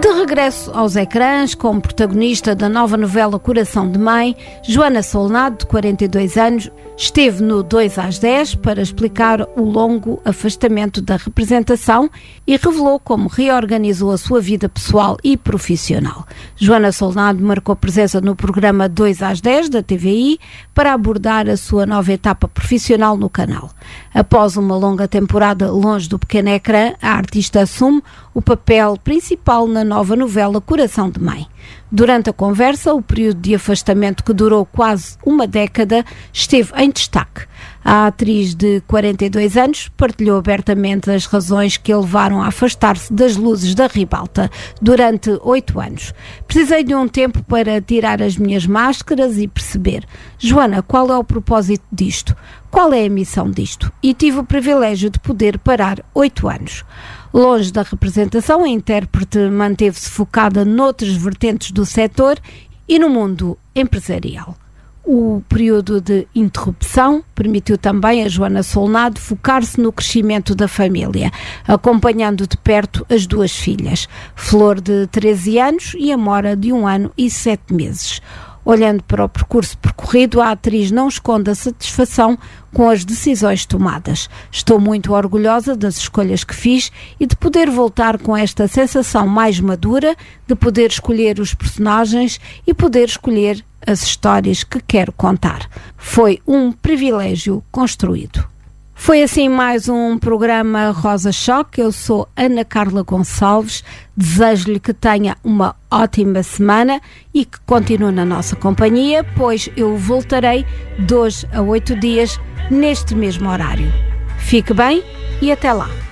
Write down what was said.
De regresso aos ecrãs, como protagonista da nova novela Coração de Mãe, Joana Solnado, de 42 anos, esteve no 2 às 10 para explicar o longo afastamento da representação e revelou como reorganizou a sua vida pessoal e profissional. Joana Solnado marcou presença no programa 2 às 10 da TVI para abordar a sua nova etapa profissional no canal. Após uma longa temporada longe do pequeno ecrã, a artista assume o papel principal na nova novela Coração de Mãe. Durante a conversa, o período de afastamento, que durou quase uma década, esteve em destaque. A atriz de 42 anos partilhou abertamente as razões que a levaram a afastar-se das luzes da ribalta durante 8 anos. Precisei de um tempo para tirar as minhas máscaras e perceber: Joana, qual é o propósito disto? Qual é a missão disto? E tive o privilégio de poder parar 8 anos. Longe da representação, a intérprete manteve-se focada noutras vertentes do setor e no mundo empresarial. O período de interrupção permitiu também a Joana Solnado focar-se no crescimento da família, acompanhando de perto as 2 filhas, Flor, de 13 anos, e Amora, de 1 ano e 7 meses. Olhando para o percurso percorrido, a atriz não esconde a satisfação com as decisões tomadas. Estou muito orgulhosa das escolhas que fiz e de poder voltar com esta sensação mais madura, de poder escolher os personagens e poder escolher as histórias que quero contar. Foi um privilégio construído. Foi assim mais um programa Rosa Choque. Eu sou Ana Carla Gonçalves. Desejo-lhe que tenha uma ótima semana e que continue na nossa companhia, pois eu voltarei 2 a 8 dias neste mesmo horário. Fique bem e até lá.